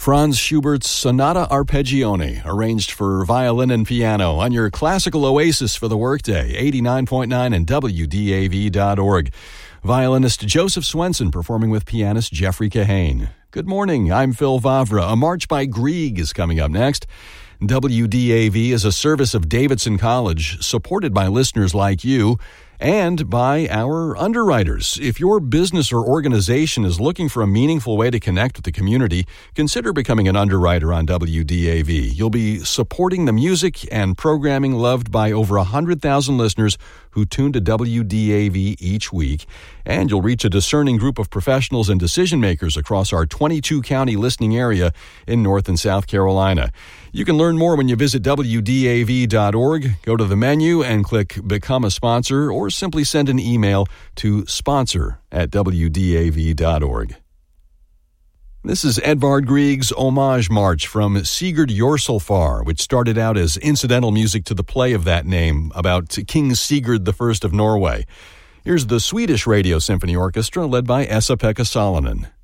Franz Schubert's Sonata Arpeggione, arranged for violin and piano on your classical oasis for the workday, 89.9 and WDAV.org. Violinist Joseph Swenson performing with pianist Jeffrey Kahane. Good morning, I'm Phil Vavra. A March by Grieg is coming up next. WDAV is a service of Davidson College, supported by listeners like you and by our underwriters. If your business or organization is looking for a meaningful way to connect with the community, consider becoming an underwriter on WDAV. You'll be supporting the music and programming loved by over 100,000 listeners who tune to WDAV each week, and you'll reach a discerning group of professionals and decision makers across our 22-county listening area in North and South Carolina. You can learn more when you visit WDAV.org. Go to the menu and click Become a Sponsor, or simply send an email to sponsor@WDAV.org. This is Edvard Grieg's Homage March from Sigurd Jorsalfar, which started out as incidental music to the play of that name about King Sigurd I of Norway. Here's the Swedish Radio Symphony Orchestra led by Esa-Pekka Salonen.